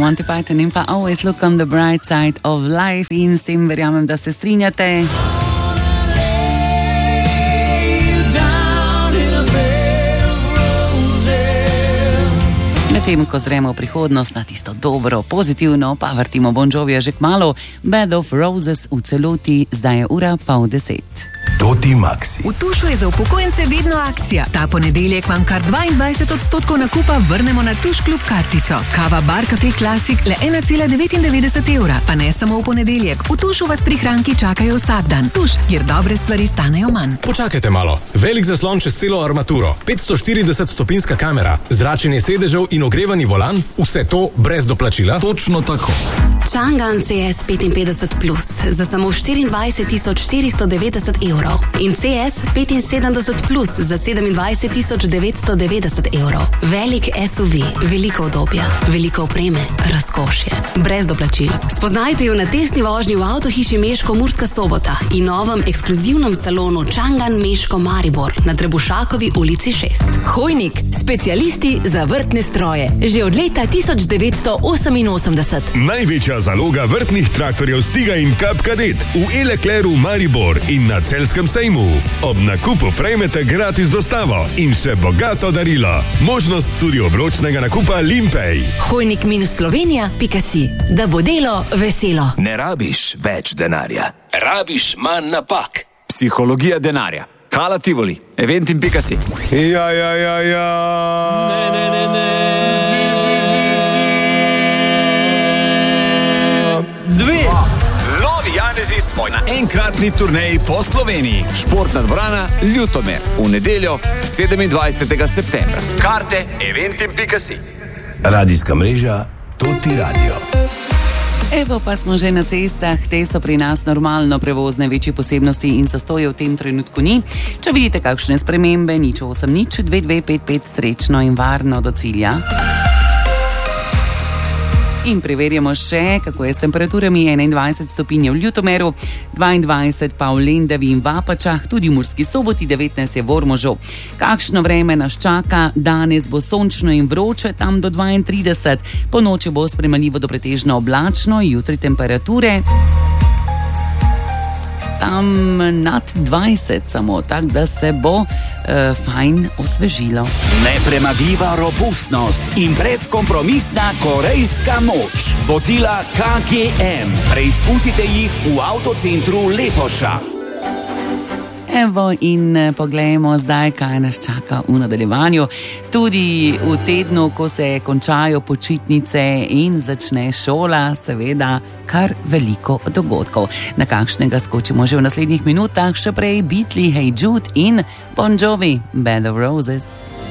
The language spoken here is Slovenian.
Monty Python in pa Always Look on the Bright Side of Life in s tem verjamem, da se strinjate. Medtem, ko zremo v prihodnost na tisto dobro, pozitivno, pa vrtimo Bon Jovija že kmalu, Bed of Roses v celoti, zdaj je ura 9:30. Toti Maxi. V Tušu je za upokojence vedno akcija. Ta ponedeljek vam kar 22% nakupa vrnemo na Tuš klub kartico. Kava Bar Cafe Classic le 1,99 evra. Pa ne samo v ponedeljek. V Tušu vas prihranki čakajo vsak dan. Tuš, kjer dobre stvari stanejo manj. Počakajte malo. Velik zaslon čez celo armaturo, 540-stopinska kamera, zračenje sedežev in ogrevani volan, vse to brez doplačila? Točno tako. Chang'an CS 55 Plus za samo 24.490 evrov in CS 75 Plus za 27.990 evrov. Velik SUV, veliko udobja, veliko opreme, razkošje, brez doplačil. Spoznajte jo na testni vožnji v avtohiši Meško Murska Sobota in novem ekskluzivnem salonu Chang'an Meško Maribor na Trebušakovi ulici 6. Hojnik, specialisti za vrtne stroje. Že od leta 1988. Največja zaloga vrtnih traktorjev Stiga in Kap Kadet v E-Leclercu Maribor in na Celjskem sejmu. Ob nakupu prejmete gratis dostavo in še bogato darilo. Možnost tudi obročnega nakupa Limpej. Hojnik-Slovenija.si, da bo delo veselo. Ne rabiš več denarja, rabiš manj napak. Psihologija denarja. Hala Tivoli, eventim.si. Ja. Ne. Novi Janezi smo na enkratni turneji po Sloveniji. Športna dvorana Ljutomer v nedeljo 27. septembra. Karte eventim.si. Radijska mreža Toti Radio. Evo pa smo že na cestah, te so pri nas normalno prevozne, večje posebnosti in zastoje v tem trenutku ni. Če vidite kakšne spremembe, 0802255 srečno in varno do cilja. In preverjamo še, kako je s temperaturami. 21 stopinj v Ljutomeru, 22 pa v Lendavi in Vapačah, tudi v Murski Soboti, 19 je v Ormožu. Kakšno vreme nas čaka? Danes bo sončno in vroče, tam do 32, po noči bo sprejemljivo do pretežno oblačno, jutri temperature tam nad 20 samo, tak da se bo fajn osvežilo. Nepremagljiva robustnost in brezkompromisna korejska moč. Vozila KGM. Preizkusite jih v avtocentru Lepoša. Evo in poglejmo zdaj, kaj nas čaka v nadaljevanju. Tudi v tednu, ko se končajo počitnice in začne šola, seveda kar veliko dogodkov. Na kakšnega skočimo že v naslednjih minutah, še prej Beatli, Hey Jude in Bon Jovi, Bed of Roses.